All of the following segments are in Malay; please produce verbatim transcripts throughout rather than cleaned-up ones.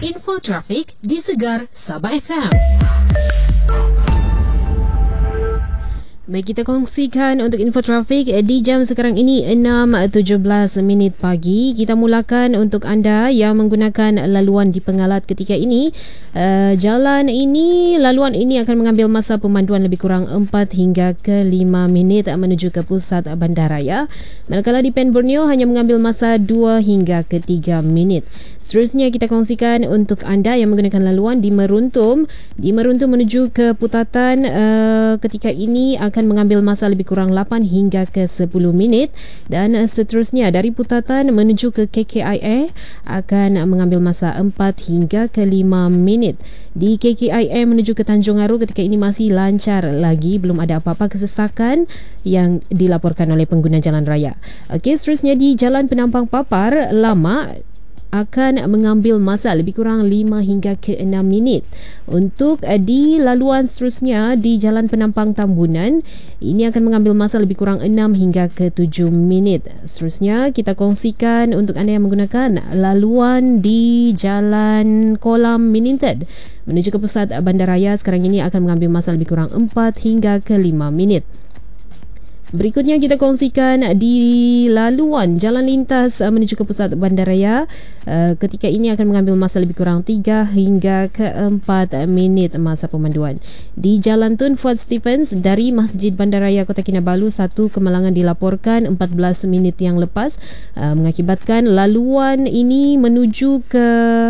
Info trafik di Segar Sabah F M. Baik, kita kongsikan untuk info trafik di jam sekarang ini enam tujuh belas minit pagi. Kita mulakan untuk anda yang menggunakan laluan di Pengalat ketika ini. Uh, jalan ini, laluan ini akan mengambil masa pemanduan lebih kurang empat hingga ke lima minit menuju ke pusat bandaraya. Manakala di Pen Borneo hanya mengambil masa dua hingga ke tiga minit. Seterusnya kita kongsikan untuk anda yang menggunakan laluan di Meruntum. Di Meruntum menuju ke Putatan uh, ketika ini akan mengambil masa lebih kurang lapan hingga ke sepuluh minit, dan seterusnya dari Putatan menuju ke K K I A akan mengambil masa empat hingga ke lima minit. Di K K I A menuju ke Tanjung Aru ketika ini masih lancar lagi, belum ada apa-apa kesesakan yang dilaporkan oleh pengguna jalan raya. Okey, seterusnya di Jalan Penampang Papar lama akan mengambil masa lebih kurang lima hingga ke enam minit. Untuk uh, di laluan seterusnya di Jalan Penampang Tambunan, ini akan mengambil masa lebih kurang enam hingga ke tujuh minit. Seterusnya kita kongsikan untuk anda yang menggunakan laluan di Jalan Kolam Mininted menuju ke pusat bandaraya, sekarang ini akan mengambil masa lebih kurang empat hingga ke lima minit. Berikutnya kita kongsikan di laluan jalan lintas menuju ke pusat bandaraya. Ketika ini akan mengambil masa lebih kurang tiga hingga ke empat minit masa pemanduan. Di Jalan Tun Fuad Stephens dari Masjid Bandaraya Kota Kinabalu, satu kemalangan dilaporkan empat belas minit yang lepas, mengakibatkan laluan ini menuju ke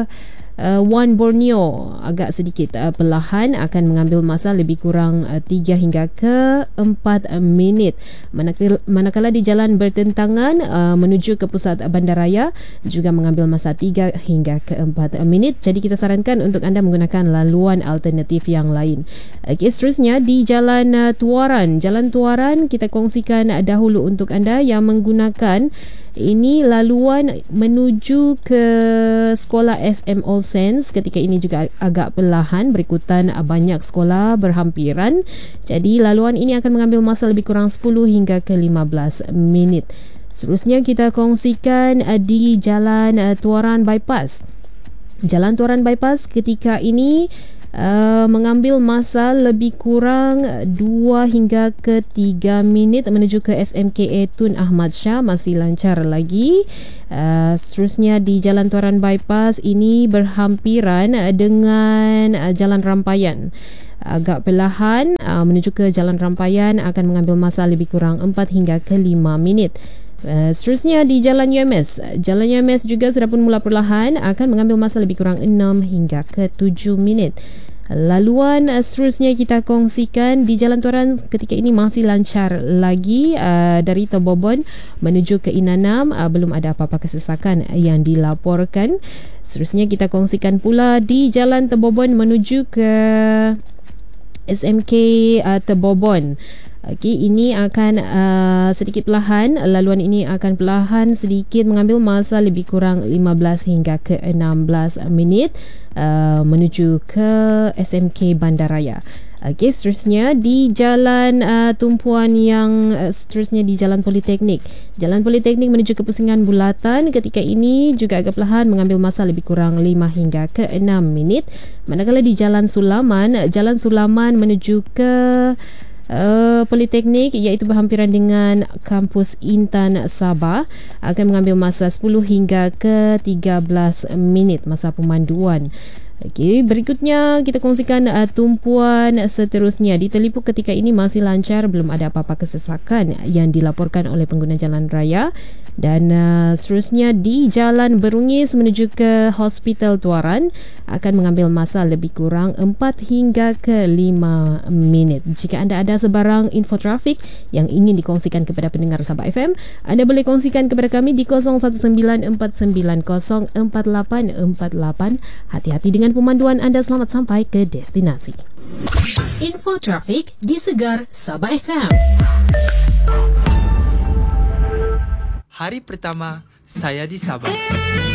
Uh, One Borneo agak sedikit uh, perlahan, akan mengambil masa lebih kurang uh, tiga hingga ke empat minit. Manakala, manakala di Jalan Bertentangan uh, menuju ke pusat bandaraya juga mengambil masa tiga hingga ke empat minit. Jadi kita sarankan untuk anda menggunakan laluan alternatif yang lain. Okay, seterusnya di Jalan uh, Tuaran. Jalan Tuaran kita kongsikan uh, dahulu untuk anda yang menggunakan ini laluan menuju ke sekolah S M All Saints. Ketika ini juga agak perlahan, berikutan banyak sekolah berhampiran. Jadi laluan ini akan mengambil masa lebih kurang sepuluh hingga ke lima belas minit. Seterusnya kita kongsikan di Jalan Tuaran Bypass. Jalan Tuaran Bypass ketika ini Uh, mengambil masa lebih kurang dua hingga ke tiga minit menuju ke S M K A Tun Ahmad Shah, masih lancar lagi. Uh, seterusnya di Jalan Tuaran Bypass ini berhampiran dengan uh, Jalan Rampayan. Agak perlahan uh, menuju ke Jalan Rampayan akan mengambil masa lebih kurang empat hingga ke lima minit. Uh, seterusnya di Jalan U M S. Jalan U M S juga sudah pun mula perlahan, akan mengambil masa lebih kurang enam hingga ke tujuh minit. Laluan uh, seterusnya kita kongsikan di Jalan Tuaran ketika ini masih lancar lagi, uh, dari Tebobon menuju ke Inanam, uh, belum ada apa-apa kesesakan yang dilaporkan. Seterusnya kita kongsikan pula di Jalan Tebobon menuju ke S M K uh, Tebobon. Okey, ini akan uh, sedikit perlahan. Laluan ini akan perlahan sedikit, mengambil masa lebih kurang lima belas hingga ke enam belas minit uh, menuju ke S M K Bandaraya. Okey, seterusnya di Jalan uh, tumpuan yang uh, seterusnya di Jalan Politeknik. Jalan Politeknik menuju ke Pusingan Bulatan ketika ini juga agak perlahan, mengambil masa lebih kurang lima hingga ke enam minit. Manakala di Jalan Sulaman, Jalan Sulaman menuju ke Uh, Politeknik, iaitu berhampiran dengan kampus Intan Sabah, akan mengambil masa sepuluh hingga ke tiga belas minit masa pemanduan. Okey, berikutnya kita kongsikan uh, tumpuan seterusnya di Telipuk ketika ini masih lancar, belum ada apa-apa kesesakan yang dilaporkan oleh pengguna jalan raya. Dan uh, seterusnya di Jalan Berungis menuju ke Hospital Tuaran akan mengambil masa lebih kurang empat hingga ke lima minit. Jika anda ada sebarang info trafik yang ingin dikongsikan kepada pendengar Sabah F M, anda boleh kongsikan kepada kami di kosong satu sembilan empat sembilan kosong empat lapan empat lapan. Hati-hati dengan pemanduan anda, selamat sampai ke destinasi. Info trafik di Segar Sabah F M. Hari pertama saya di Sabah.